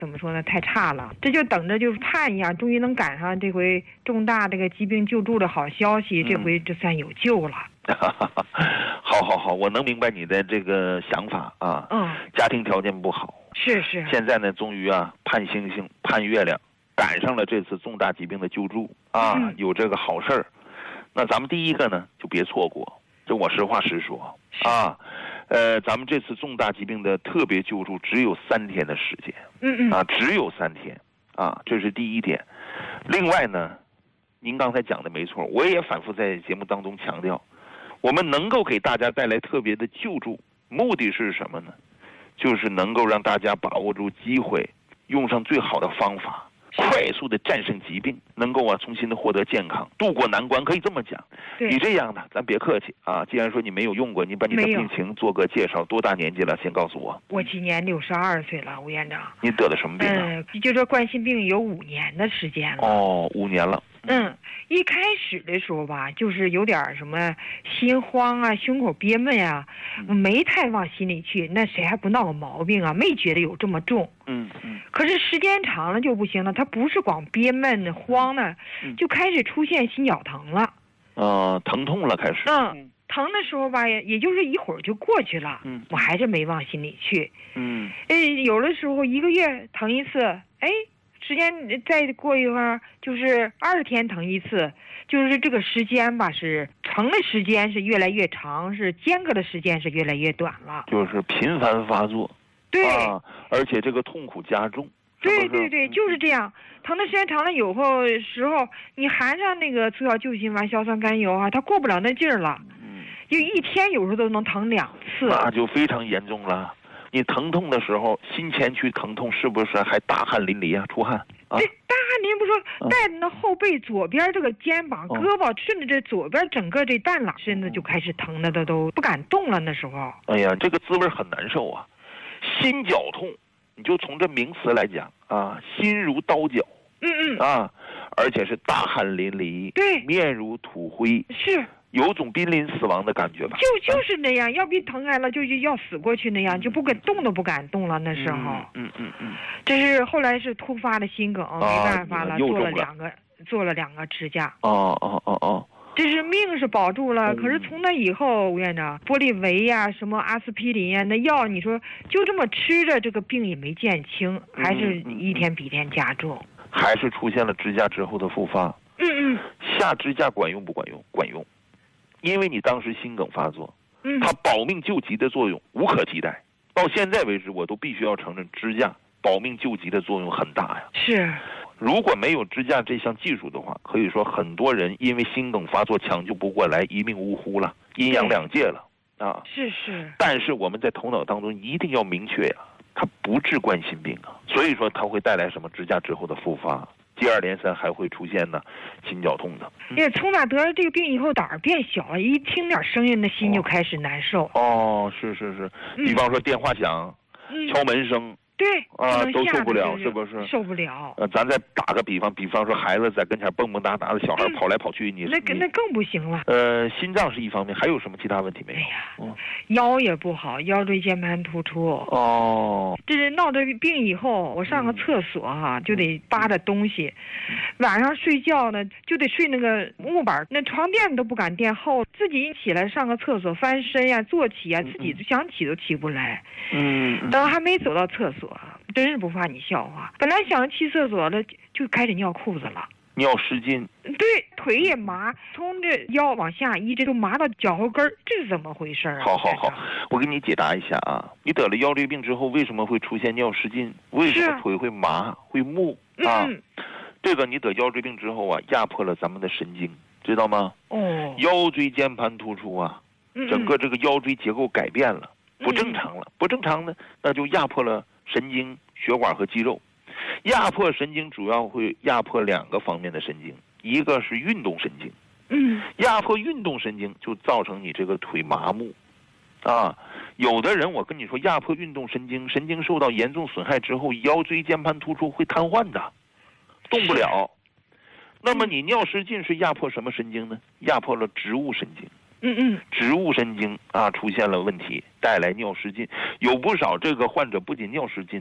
怎么说呢？太差了，这就等着就是盼一下，终于能赶上这回重大这个疾病救助的好消息，这回就算有救了。 好，我能明白你的这个想法啊。家庭条件不好， 是。 现在呢，终于盼星星盼月亮，赶上了这次重大疾病的救助啊，有这个好事儿。那咱们第一个呢，就别错过。这我实话实说啊。咱们这次重大疾病的特别救助只有3天的时间。只有3天啊，这是第一点。另外呢，您刚才讲的没错，我也反复在节目当中强调，我们能够给大家带来特别的救助，目的是什么呢？就是能够让大家把握住机会，用上最好的方法，快速的战胜疾病，能够重新的获得健康，度过难关，可以这么讲。你这样的，咱别客气啊。既然说你没有用过，你把你的病情做个介绍，多大年纪了？先告诉我。 我今年62岁了，吴院长。 你得的什么病啊？ 就说冠心病有5年的时间了。 5年了。 一开始的时候吧，就是有点什么心慌啊，胸口憋闷啊，没太往心里去。那谁还不闹个毛病啊？没觉得有这么重。可是时间长了就不行了，它不是光憋闷慌呢，就开始出现心绞疼了。 疼痛了开始。 疼的时候吧，也就是一会儿就过去了。我还是没往心里去。有的时候1个月疼一次，时间再过一会儿就是20天疼一次，就是这个时间吧，是疼的时间是越来越长，是间隔的时间是越来越短了， 就是频繁发作。 对， 而且这个痛苦加重。 对，就是这样。疼的时间长了以后时候，你含上那个促效救心丸、硝酸甘油它过不了那劲儿了。就1天有时候都能疼2次。 那就非常严重了。你疼痛的时候，心前区疼痛是不是还大汗淋漓出汗？ 对，大汗淋不说，带着那后背左边这个肩膀、胳膊，顺着这左边整个这蛋朗身子就开始疼的都不敢动了。那时候， 哎呀，这个滋味很难受啊。心绞痛，你就从这名词来讲心如刀绞。而且是大汗淋漓， 对， 面如土灰， 是。 有种濒临死亡的感觉吧？ 就是那样，要比疼开了就要死过去那样，就不敢动都不敢动了。那时候，这是后来是突发的心梗，没办法了，做了2个支架。这是命是保住了，可是从那以后，吴院长，玻利维呀、什么阿司匹林呀，那药你说就这么吃着，这个病也没见轻，还是一天比一天加重， 还是出现了支架之后的复发。下支架管用不管用？管用。因为你当时心梗发作，它保命救急的作用无可替代。到现在为止，我都必须要承认支架保命救急的作用很大呀。 是， 如果没有支架这项技术的话，可以说很多人因为心梗发作抢救不过来，一命呜呼了，阴阳两界了是。 但是我们在头脑当中一定要明确它不治冠心病所以说它会带来什么支架之后的复发。接二连三还会出现心绞痛的。 从哪得了这个病以后胆儿变小了，一听点声音那心就开始难受。 是。比方说电话响，敲门声， 对都受不了，是不是？ 受不了。 咱再打个比方说孩子在跟前蹦蹦哒哒的，小孩跑来跑去，那更不行了。 心脏是一方面，还有什么其他问题没有？腰也不好，腰椎间盘突出。这是闹这病以后，我上个厕所就得扒着东西，晚上睡觉呢就得睡那个木板，那床垫都不敢垫厚，自己一起来上个厕所，翻身呀、坐起呀，自己想起都起不来。等还没走到厕所，真是不怕你笑话，本来想去厕所了，就开始尿裤子了。 尿失禁。 对，腿也麻，从这腰往下一直都麻到脚后跟，这是怎么回事啊？ 好，我给你解答一下你得了腰椎病之后，为什么会出现尿失禁？为什么腿会麻会木这个你得腰椎病之后压迫了咱们的神经，知道吗？腰椎间盘突出整个这个腰椎结构改变了，不正常了。不正常呢，那就压迫了神经、血管和肌肉。压迫神经主要会压迫2个方面的神经，一个是运动神经。压迫运动神经就造成你这个腿麻木有的人我跟你说，压迫运动神经受到严重损害之后，腰椎间盘突出会瘫痪的，动不了。那么你尿失禁是压迫什么神经呢？压迫了植物神经。植物神经出现了问题，带来尿失禁。有不少这个患者不仅尿失禁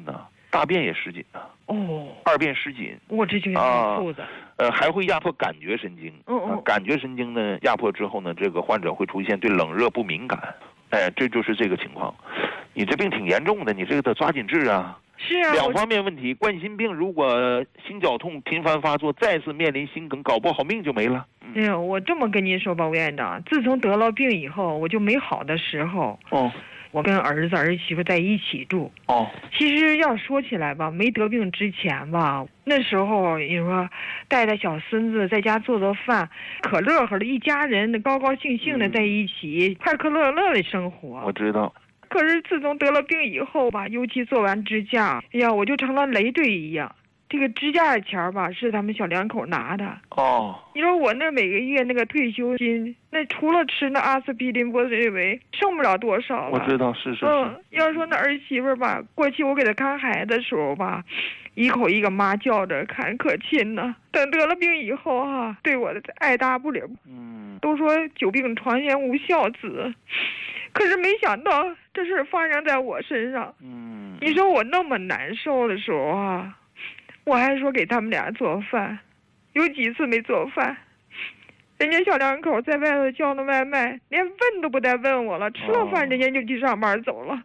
大便也失禁啊。二便失禁。 我这就很复杂。 还会压迫感觉神经。感觉神经呢压迫之后呢，这个患者会出现对冷热不敏感。这就是这个情况。你这病挺严重的，你这个得抓紧治啊。 是啊。 两方面问题，冠心病如果心绞痛频繁发作，再次面临心梗，搞不好命就没了。 我这么跟您说吧，吴院长，自从得了病以后，我就没好的时候。我跟儿子儿媳妇在一起住。其实要说起来吧，没得病之前吧，那时候你说带小孙子在家做饭，可乐呵的，一家人高高兴兴的在一起，快快乐乐的生活。 我知道。 可是自从得了病以后吧，尤其做完支架，我就成了累赘一样。这个支架的钱吧，是他们小两口拿的。你说我那每个月那个退休金，那除了吃那阿司匹林、博瑞维，剩不了多少了。 我知道，是。 要说那儿媳妇吧，过去我给她看孩子的时候吧，一口一个妈叫着看，可亲呢。等得了病以后对我的爱答不理。都说久病床前无孝子，可是没想到这事发生在我身上。你说我那么难受的时候我还说给他们俩做饭，有几次没做饭，人家小两口在外头叫那外卖，连问都不带问我了，吃了饭人家就去上班走了。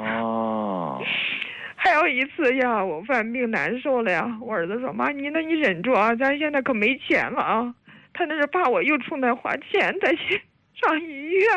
还有一次我犯病难受了我儿子说，妈，你忍住啊，咱现在可没钱了啊。他那是怕我又出来花钱再去上医院。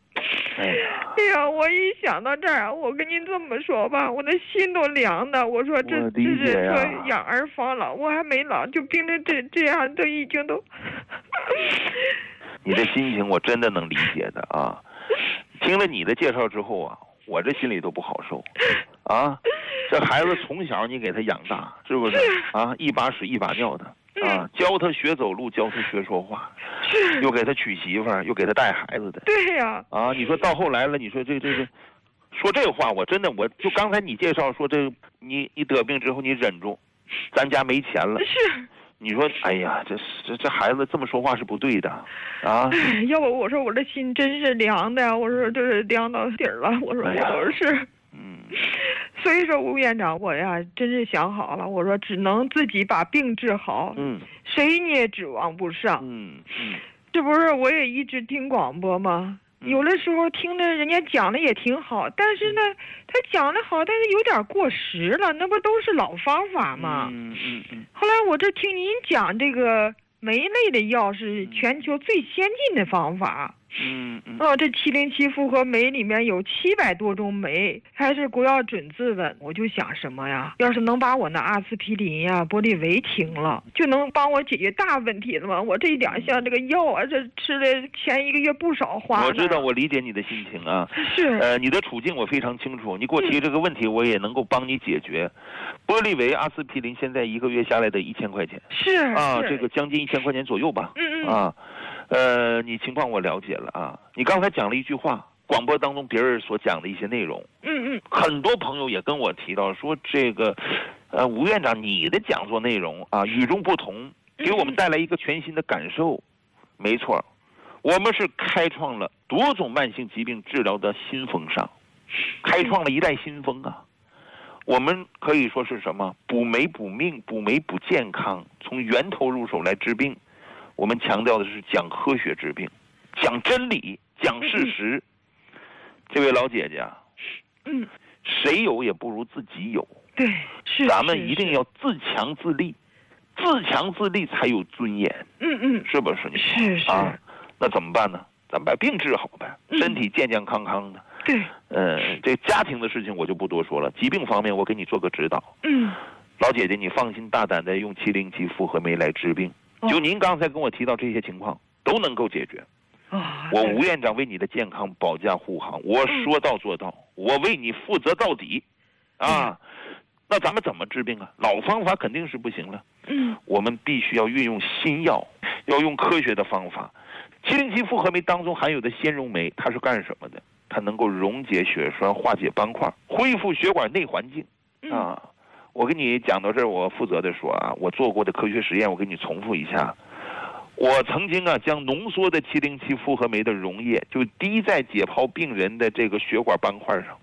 我一想到这儿，我跟您这么说吧，我的心都凉的。我说这是说养儿防老，我还没老，就病成这样，都已经都。 你的心情我真的能理解的啊！听了你的介绍之后我这心里都不好受啊！这孩子从小你给他养大，是不是一把屎一把尿的。教他学走路，教他学说话，又给他娶媳妇儿，又给他带孩子的。 对呀。 你说到后来了，你说这说这话，我真的我就刚才你介绍说你得病之后你忍住，咱家没钱了。 是。 你说这孩子这么说话是不对的要不我说我这心真是凉的，我说这是凉到底儿了，我说我都是。所以说吴院长，我真是想好了，我说只能自己把病治好，谁你也指望不上。这不是我也一直听广播吗？有的时候听着人家讲的也挺好，但是呢，他讲的好，但是有点过时了，那不都是老方法吗？后来我这听您讲这个酶类的药是全球最先进的方法。这707复合酶里面有700多种酶，还是国药准字的。我就想什么呀？要是能把我那阿司匹林博利维停了，就能帮我解决大问题了吗？我这2项这个药这吃了前1个月不少花。 我知道，我理解你的心情是。 你的处境我非常清楚，你给我提这个问题，我也能够帮你解决。玻利维、阿司匹林现在1个月下来的1000块钱。 是这个将近1000块钱左右吧。你情况我了解了你刚才讲了一句话，广播当中别人所讲的一些内容。很多朋友也跟我提到说，这个吴院长你的讲座内容与众不同，给我们带来一个全新的感受。没错，我们是开创了多种慢性疾病治疗的新风尚，开创了一代新风我们可以说是什么？补酶补命，补酶补健康，从源头入手来治病。我们强调的是讲科学治病，讲真理，讲事实。这位老姐姐谁有也不如自己有。 对，是。 咱们一定要自强自立，自强自立才有尊严。是不是？ 是那怎么办呢？咱把病治好呗，身体健健康康的。 对。 这家庭的事情我就不多说了，疾病方面我给你做个指导。老姐姐，你放心大胆的用707复合酶来治病。就您刚才跟我提到这些情况都能够解决。我吴院长为你的健康保驾护航，我说到做到，我为你负责到底那咱们怎么治病老方法肯定是不行了。我们必须要运用新药，要用科学的方法。707复合酶当中含有的纤溶酶，它是干什么的？它能够溶解血栓，化解斑块，恢复血管内环境我跟你讲到这儿，我负责的说我做过的科学实验，我给你重复一下。我曾经将浓缩的707复合酶的溶液就滴在解剖病人的这个血管斑块上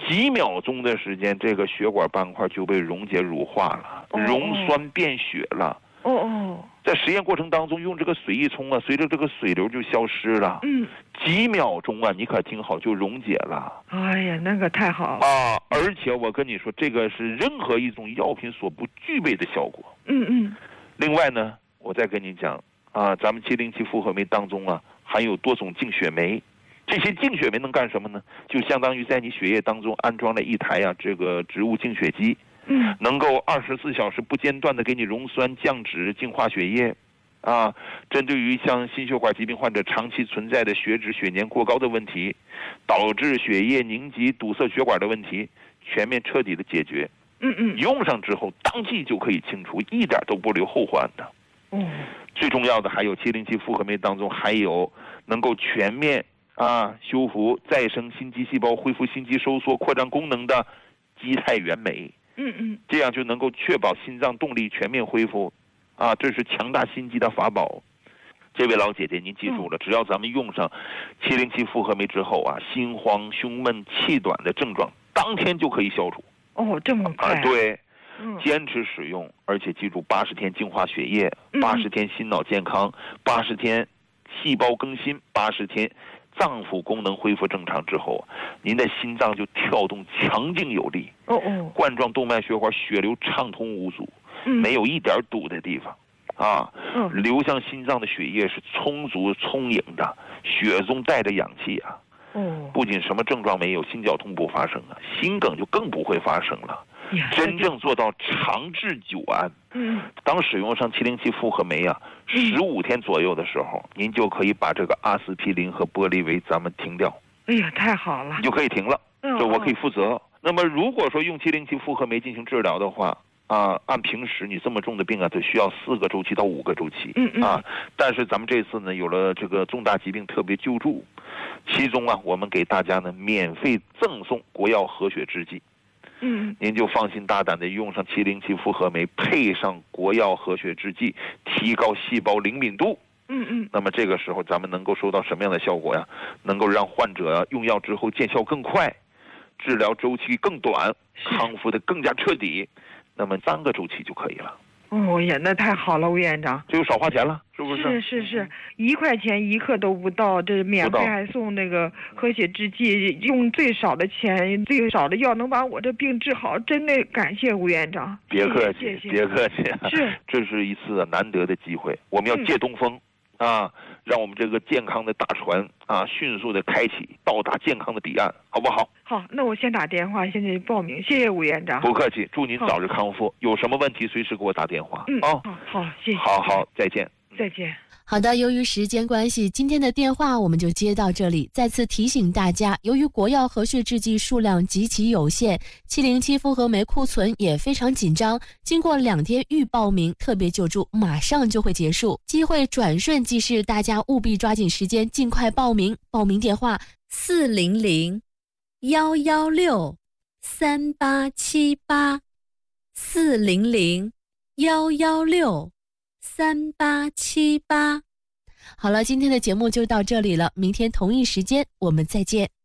几秒钟的时间，这个血管斑块就被溶解乳化了，溶栓变血了。在实验过程当中，用这个水一冲啊，随着这个水流就消失了。几秒钟啊，你可听好，就溶解了。 哎呀，那个太好了啊！而且我跟你说，这个是任何一种药品所不具备的效果。另外呢，我再跟你讲啊，咱们707复合酶当中啊，含有多种净血酶。这些净血酶能干什么呢？就相当于在你血液当中安装了一台这个植物净血机。能够24小时不间断的给你溶栓、降脂、净化血液，针对于像心血管疾病患者长期存在的血脂、血粘过高的问题，导致血液凝集、堵塞血管的问题，全面彻底的解决。用上之后当即就可以清除，一点都不留后患的。最重要的还有707复合酶当中还有能够全面修复、再生心肌细胞、恢复心肌收缩、扩张功能的肌肽原酶。这样就能够确保心脏动力全面恢复，这是强大心肌的法宝。这位老姐姐，您记住了，只要咱们用上707复合酶之后心慌、胸闷、气短的症状当天就可以消除。 这么快？ 对，坚持使用，而且记住80天净化血液，80天心脑健康，80天细胞更新，80天脏腑功能恢复正常之后，您的心脏就跳动强劲有力，冠状动脉血管血流畅通无阻，没有一点堵的地方，流向心脏的血液是充足充盈的，血中带着氧气不仅什么症状没有，心绞痛不发生心梗就更不会发生了。真正做到长治久安。当使用上707复合酶15天左右的时候，您就可以把这个阿司匹林和玻利维咱们停掉。 哎呀，太好了， 你就可以停了，这我可以负责。那么如果说用707复合酶进行治疗的话按平时你这么重的病就需要4个周期到5个周期。但是咱们这次呢有了这个重大疾病特别救助，其中我们给大家呢免费赠送国药和血制剂。您就放心大胆的用上707复合酶，配上国药和血制剂，提高细胞灵敏度。那么这个时候咱们能够收到什么样的效果呀？能够让患者用药之后见效更快，治疗周期更短，康复的更加彻底。那么3个周期就可以了。 呀，那太好了，吴院长， 这就少花钱了，是不是？ 是，1块钱1克都不到，这免费还送那个和血制剂，用最少的钱、最少的药能把我这病治好，真的感谢吴院长。 别客气，别客气，这是一次难得的机会，我们要借东风让我们这个健康的大船迅速的开启，到达健康的彼岸，好不好？ 好，那我先打电话，现在报名，谢谢吴院长。 不客气，祝您早日康复。有什么问题随时给我打电话。 好，谢谢。 好，再见。 再见。 好的，由于时间关系，今天的电话我们就接到这里。再次提醒大家，由于国药和血制剂数量极其有限，707复合酶库存也非常紧张，经过2天预报名，特别救助马上就会结束，机会转瞬即逝，大家务必抓紧时间，尽快报名。报名电话400-116-3878 400-116-3878。好了，今天的节目就到这里了，明天同一时间我们再见。